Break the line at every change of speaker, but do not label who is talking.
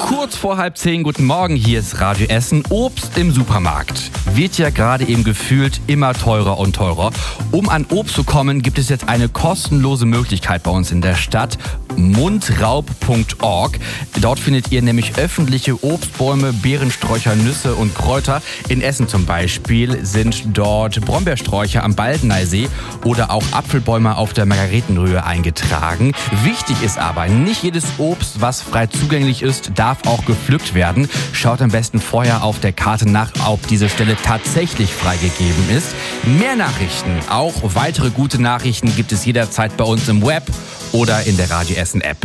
Kurz vor 9:30, guten Morgen, hier ist Radio Essen. Obst im Supermarkt wird ja gerade eben gefühlt immer teurer und teurer. Um an Obst zu kommen, gibt es jetzt eine kostenlose Möglichkeit bei uns in der Stadt, mundraub.org. Dort findet ihr nämlich öffentliche Obstbäume, Beerensträucher, Nüsse und Kräuter. In Essen zum Beispiel sind dort Brombeersträucher am Baldeneysee oder auch Apfelbäume auf der Margaretenhöhe eingetragen. Wichtig ist aber, nicht jedes Obst, was frei zugänglich ist, darf auch gepflückt werden. Schaut am besten vorher auf der Karte nach, ob diese Stelle tatsächlich freigegeben ist. Mehr Nachrichten, auch weitere gute Nachrichten gibt es jederzeit bei uns im Web oder in der Radio Essen App.